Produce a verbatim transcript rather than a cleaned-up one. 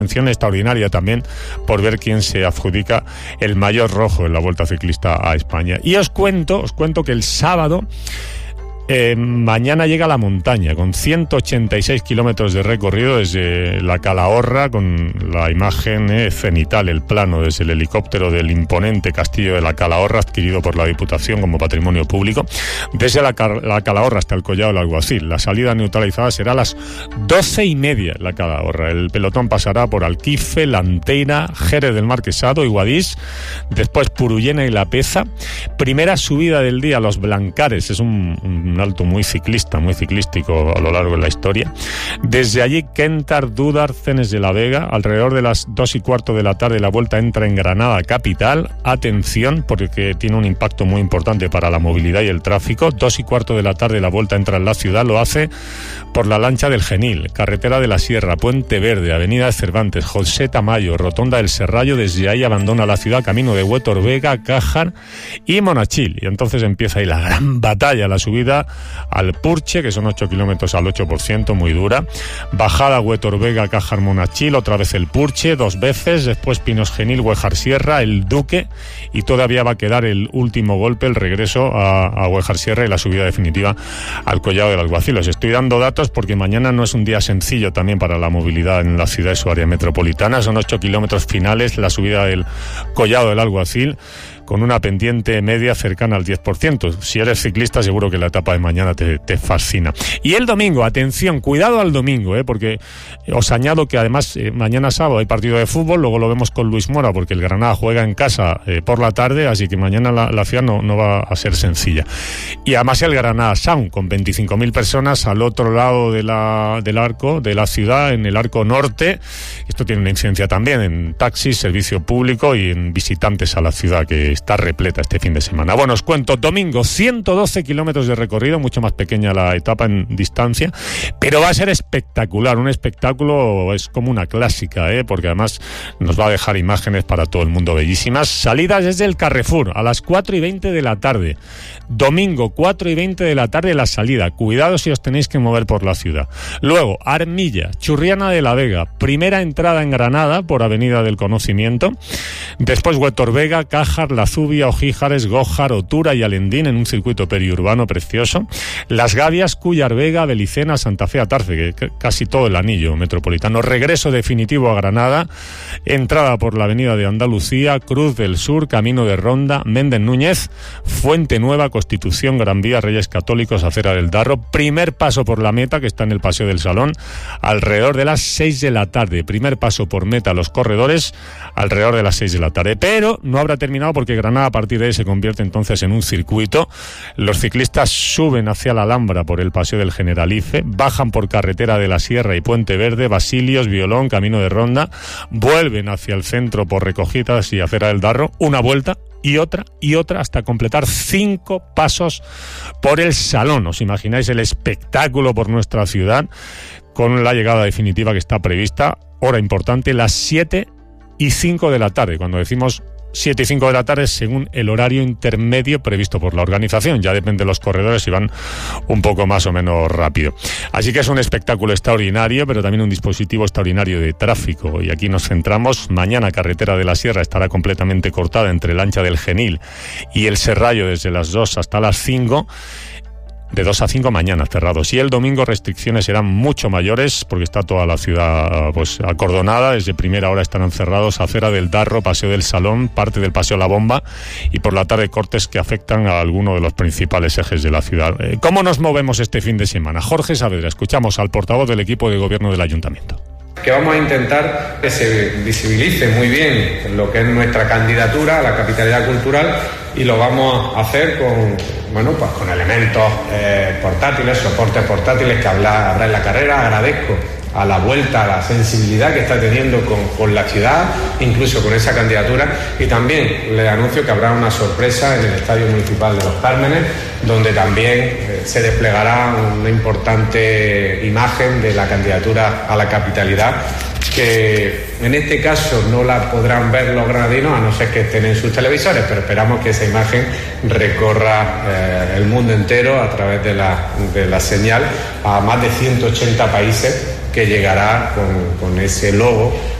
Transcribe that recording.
Atención extraordinaria también por ver quién se adjudica el mayor rojo en la Vuelta Ciclista a España. Y os cuento, os cuento que el sábado Eh, mañana llega a la montaña con ciento ochenta y seis kilómetros de recorrido desde la Calahorra, con la imagen eh, cenital, el plano desde el helicóptero del imponente castillo de la Calahorra, adquirido por la Diputación como patrimonio público, desde la, la Calahorra hasta el Collado del Alguacil. La salida neutralizada será a las doce y media en la Calahorra. El pelotón pasará por Alquife, Lanteira, Jerez del Marquesado y Guadix, después Purullena y La Peza. Primera subida del día, Los Blancares, es un, un alto muy ciclista, muy ciclístico a lo largo de la historia. Desde allí, Kentar, Dúdar, Cenes de la Vega. Alrededor de las dos y cuarto de la tarde la vuelta entra en Granada capital. Atención, porque tiene un impacto muy importante para la movilidad y el tráfico. Dos y cuarto de la tarde la vuelta entra en la ciudad. Lo hace por la Lancha del Genil, Carretera de la Sierra, Puente Verde, Avenida de Cervantes, José Tamayo, Rotonda del Serrallo. Desde ahí abandona la ciudad camino de Huétor Vega, Cájar y Monachil. Y entonces empieza ahí la gran batalla, la subida al Purche, que son ocho kilómetros al ocho por ciento, muy dura. Bajada Huétor Vega, Cájar, Monachil, otra vez el Purche, dos veces, después Pinos Genil, Huejar Sierra, el Duque, y todavía va a quedar el último golpe, el regreso a, a Huejar Sierra y la subida definitiva al Collado del Alguacil. Os estoy dando datos porque mañana no es un día sencillo también para la movilidad en la ciudad y su área metropolitana. Son ocho kilómetros finales la subida del Collado del Alguacil, con una pendiente media cercana al diez por ciento. Si eres ciclista, seguro que la etapa de mañana te, te fascina. Y el domingo, atención, cuidado al domingo, ¿eh? Porque os añado que además eh, mañana sábado hay partido de fútbol, luego lo vemos con Luis Mora, porque el Granada juega en casa eh, por la tarde, así que mañana la, la ciudad no, no va a ser sencilla. Y además el Granada Sound, con veinticinco mil personas al otro lado de la, del arco, de la ciudad, en el arco norte. Esto tiene una incidencia también en taxis, servicio público y en visitantes a la ciudad, que está repleta este fin de semana. Bueno, os cuento, domingo, ciento doce kilómetros de recorrido, mucho más pequeña la etapa en distancia, pero va a ser espectacular, un espectáculo, es como una clásica, ¿eh? Porque además nos va a dejar imágenes para todo el mundo bellísimas. Salidas desde el Carrefour a las cuatro y veinte de la tarde, domingo, cuatro y veinte de la tarde la salida, cuidado si os tenéis que mover por la ciudad. Luego, Armilla, Churriana de la Vega, primera entrada en Granada por Avenida del Conocimiento, después Huétor Vega, Cájar, La Zubia, Ojíjares, Gójar, Otura y Alendín en un circuito periurbano precioso. Las Gavias, Cúllar Vega, Belicena, Santa Fe, Atarce, que casi todo el anillo metropolitano. Regreso definitivo a Granada, entrada por la Avenida de Andalucía, Cruz del Sur, Camino de Ronda, Méndez Núñez, Fuente Nueva, Constitución, Gran Vía, Reyes Católicos, Acera del Darro. Primer paso por la meta, que está en el Paseo del Salón, alrededor de las seis de la tarde. Primer paso por meta, los corredores, alrededor de las seis de la tarde. Pero no habrá terminado, porque Granada a partir de ahí se convierte entonces en un circuito. Los ciclistas suben hacia la Alhambra por el Paseo del Generalife, bajan por Carretera de la Sierra y Puente Verde, Basilios, Violón, Camino de Ronda, vuelven hacia el centro por Recogitas y Acera del Darro, una vuelta y otra y otra hasta completar cinco pasos por el Salón. ¿Os imagináis el espectáculo por nuestra ciudad con la llegada definitiva que está prevista? Hora importante, las siete y cinco de la tarde. Cuando decimos siete y cinco de la tarde, según el horario intermedio previsto por la organización. Ya depende de los corredores si van un poco más o menos rápido. Así que es un espectáculo extraordinario, pero también un dispositivo extraordinario de tráfico. Y aquí nos centramos. Mañana Carretera de la Sierra estará completamente cortada entre la Lancha del Genil y el Serrallo desde las dos hasta las cinco. De dos a cinco mañana cerrados. Y el domingo restricciones serán mucho mayores, porque está toda la ciudad pues acordonada. Desde primera hora estarán cerrados Acera del Darro, Paseo del Salón, parte del Paseo La Bomba, y por la tarde cortes que afectan a alguno de los principales ejes de la ciudad. ¿Cómo nos movemos este fin de semana? Jorge Saavedra, escuchamos al portavoz del equipo de gobierno del ayuntamiento. Que vamos a intentar que se visibilice muy bien lo que es nuestra candidatura a la capitalidad cultural, y lo vamos a hacer con, bueno, pues con elementos eh, portátiles, soportes portátiles que habrá, habrá en la carrera. Agradezco a la vuelta, a la sensibilidad que está teniendo con, con la ciudad, incluso con esa candidatura, y también les anuncio que habrá una sorpresa en el Estadio Municipal de Los Cármenes, donde también eh, se desplegará una importante imagen de la candidatura a la capitalidad, que en este caso no la podrán ver los granadinos, a no ser que estén en sus televisores, pero esperamos que esa imagen recorra eh, el mundo entero a través de la, de la señal a más de ciento ochenta países, que llegará con, con ese logo